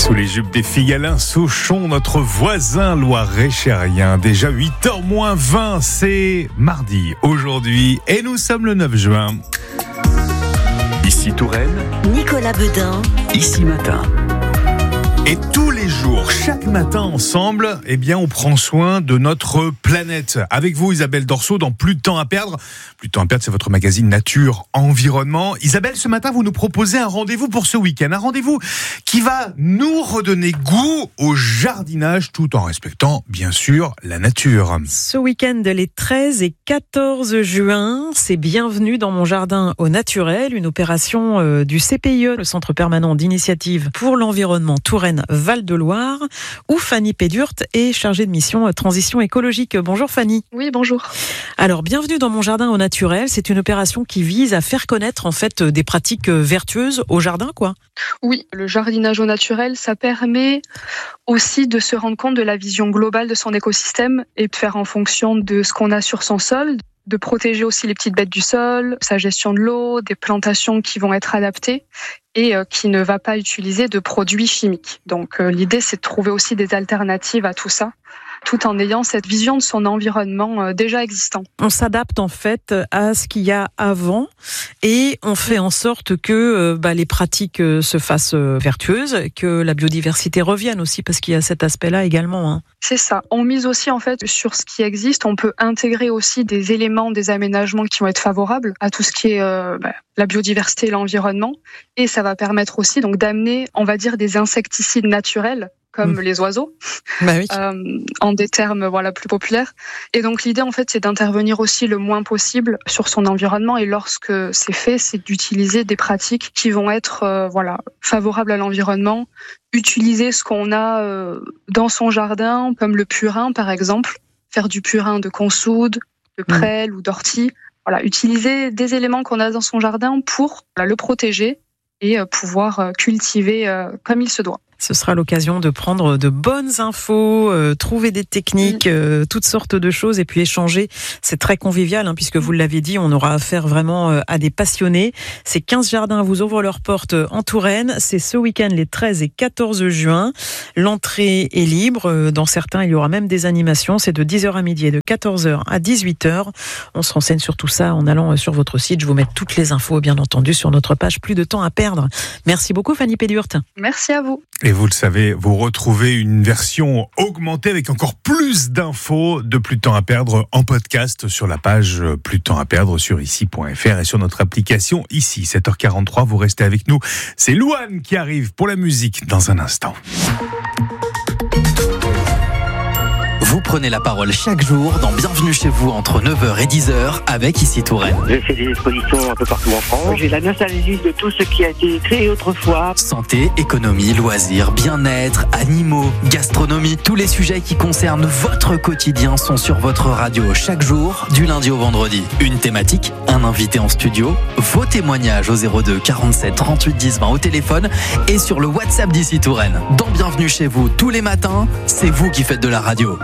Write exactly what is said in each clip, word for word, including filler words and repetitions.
Sous les jupes des filles, Alain Souchon, notre voisin loiret-chérien. Déjà huit heures moins vingt, c'est mardi aujourd'hui et nous sommes le neuf juin. Ici Touraine, Nicolas Beudin, Ici Matin. Et tous les jours, chaque matin ensemble, eh bien, on prend soin de notre planète. Avec vous, Isabelle Dorso, dans Plus de temps à perdre. Plus de temps à perdre, c'est votre magazine Nature Environnement. Isabelle, ce matin, vous nous proposez un rendez-vous pour ce week-end. Un rendez-vous qui va nous redonner goût au jardinage tout en respectant, bien sûr, la nature. Ce week-end, les treize et quatorze juin, c'est Bienvenue dans mon jardin au naturel, une opération euh, du C P I E, le Centre permanent d'initiative pour l'environnement Touraine Val-de-Loire, où Fanny Pédurte est chargée de mission transition écologique. Bonjour Fanny. Oui, bonjour. Alors, Bienvenue dans mon jardin au naturel, c'est une opération qui vise à faire connaître en fait des pratiques vertueuses au jardin, quoi. Oui, le jardinage au naturel, ça permet aussi de se rendre compte de la vision globale de son écosystème et de faire en fonction de ce qu'on a sur son sol, de protéger aussi les petites bêtes du sol, sa gestion de l'eau, des plantations qui vont être adaptées et euh, qui ne va pas utiliser de produits chimiques. Donc euh, l'idée, c'est de trouver aussi des alternatives à tout ça, tout en ayant cette vision de son environnement euh, déjà existant. On s'adapte en fait à ce qu'il y a avant et on fait en sorte que euh, bah, les pratiques euh, se fassent euh, vertueuses, que la biodiversité revienne aussi, parce qu'il y a cet aspect-là également. Hein. C'est ça. On mise aussi en fait sur ce qui existe. On peut intégrer aussi des éléments, des aménagements qui vont être favorables à tout ce qui est euh, bah, la biodiversité et l'environnement. Et ça va permettre aussi donc d'amener, on va dire, des insecticides naturels comme mmh. les oiseaux, bah oui. euh, en des termes voilà plus populaires. Et donc l'idée en fait c'est d'intervenir aussi le moins possible sur son environnement. Et lorsque c'est fait, c'est d'utiliser des pratiques qui vont être euh, voilà favorables à l'environnement. Utiliser ce qu'on a euh, dans son jardin, comme le purin par exemple, faire du purin de consoude, de prêle mmh. ou d'ortie. Voilà, utiliser des éléments qu'on a dans son jardin pour voilà, le protéger et euh, pouvoir euh, cultiver euh, comme il se doit. Ce sera l'occasion de prendre de bonnes infos, euh, trouver des techniques, euh, toutes sortes de choses et puis échanger. C'est très convivial hein, puisque vous l'avez dit, on aura affaire vraiment euh, à des passionnés. Ces quinze jardins vous ouvrent leurs portes en Touraine. C'est ce week-end les treize et quatorze juin. L'entrée est libre. Dans certains, il y aura même des animations. C'est de dix heures à midi et de quatorze heures à dix-huit heures. On se renseigne sur tout ça en allant sur votre site. Je vous mets toutes les infos, bien entendu, sur notre page Plus de temps à perdre. Merci beaucoup Fanny Pédurte. Merci à vous. Et vous le savez, vous retrouvez une version augmentée avec encore plus d'infos de Plus de temps à perdre en podcast sur la page Plus de temps à perdre sur ici point f r et sur notre application Ici. sept heures quarante-trois, vous restez avec nous. C'est Louane qui arrive pour la musique dans un instant. Vous prenez la parole chaque jour dans Bienvenue chez vous entre neuf heures et dix heures avec Ici Touraine. J'ai fait des expositions un peu partout en France. J'ai la nostalgie de tout ce qui a été créé autrefois. Santé, économie, loisirs, bien-être, animaux, gastronomie, tous les sujets qui concernent votre quotidien sont sur votre radio chaque jour, du lundi au vendredi. Une thématique, un invité en studio, vos témoignages au zéro deux quarante-sept trente-huit dix vingt au téléphone et sur le WhatsApp d'Ici Touraine. Dans Bienvenue chez vous tous les matins, c'est vous qui faites de la radio.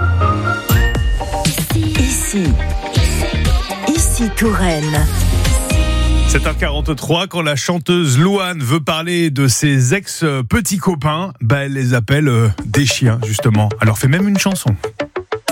Ici, ici Touraine. sept heures quarante-trois, quand la chanteuse Louane veut parler de ses ex-petits copains, bah elle les appelle euh, des chiens, justement. Elle leur fait même une chanson.